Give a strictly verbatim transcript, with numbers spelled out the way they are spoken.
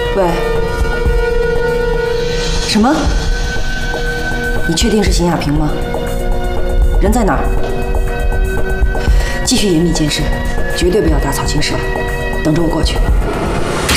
喂，什么？你确定是邢亚平吗？人在哪儿？继续严密监视，绝对不要打草惊蛇。等着我过去。